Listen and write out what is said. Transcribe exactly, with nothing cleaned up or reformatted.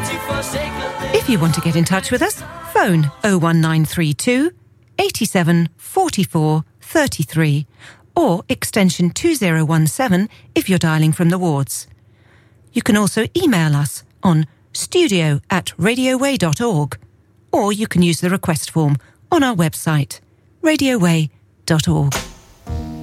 If you want to get in touch with us, phone oh one nine three two, eighty-seven, forty-four, thirty-three or extension two oh one seven if you're dialing from the wards. You can also email us on studio at radioway dot org, or you can use the request form on our website, radioway dot org.